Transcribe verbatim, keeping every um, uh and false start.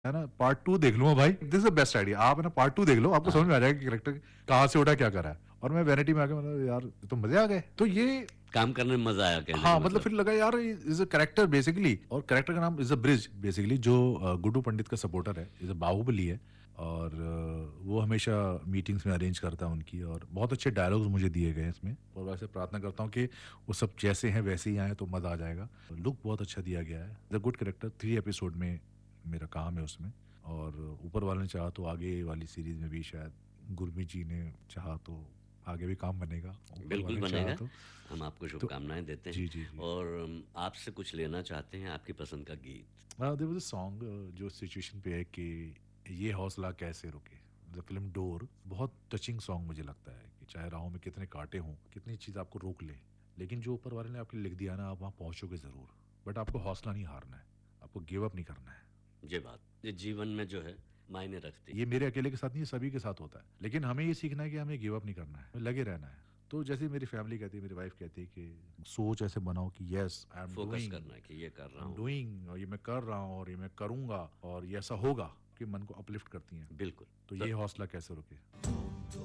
है ना, part two देख लूंगा भाई, this is the best idea. आप है ना पार्ट टू देख लो, आपको समझ में आ जाएगा कि कैरेक्टर कहाँ से उठा, क्या करा है। और मैं वैनिटी में आके मतलब यार तो मजे आ गए। तो ये काम करने में मजा आया कहने का हाँ, मतलब मतलब। फिर लगा यार इज अ कैरेक्टर बेसिकली, और कैरेक्टर का नाम इज अ ब्रिज बेसिकली, जो अ, गुड्डू पंडित का सपोर्टर है, इज अ बाहुबली है। और अ, वो हमेशा मीटिंग्स में अरेंज करता है उनकी, और बहुत अच्छे डायलॉग्स मुझे दिए गए हैं इसमें। और वैसे प्रार्थना करता हूँ कि वो सब जैसे हैं वैसे ही आए तो मजा आ जाएगा। लुक बहुत अच्छा दिया गया है, the good character. Three episode में मेरा काम है उसमें, और ऊपर वाले ने चाहा तो आगे वाली सीरीज में भी शायद, गुरमीत जी ने चाहा तो आगे भी काम बनेगा, ऊपर बिल्कुल वाले ने चाहा बनेगा, तो। हम आपको तो शुभकामनाएं देते हैं। जी जी जी। और अम, आपसे कुछ लेना चाहते हैं, आपकी पसंद का गीत। देयर वाज अ सॉन्ग जो सिचुएशन पे है कि ये हौसला कैसे रुके, द फिल्म डोर। बहुत टचिंग सॉन्ग मुझे लगता है कि चाहे राहों में कितने कांटे हों, कितनी चीज़ आपको रोक ले, लेकिन जो ऊपर वाले ने आपके लिए लिख दिया ना, आप वहाँ पहुँचोगे ज़रूर। बट आपको हौसला नहीं हारना है, आपको गिव अप नहीं करना है। ये बात ये जीवन में जो है मायने रखती ये है। मेरे अकेले के साथ नहीं, ये सभी के साथ होता है, लेकिन हमें ये सीखना है कि हमें गिव अप नहीं करना है, लगे रहना है। तो जैसे मेरी फैमिली कहती है, मेरी वाइफ कहती है कि सोच ऐसे बनाओ कि yes I am focus doing, करना है कि ये कर आई रहा एम हूँ। डूइंग, और ये मैं कर रहा हूँ, और ये मैं करूँगा, और ये ऐसा होगा, कि मन को अपलिफ्ट करती हैं। बिल्कुल। तो तो ये हौसला कैसे रुके।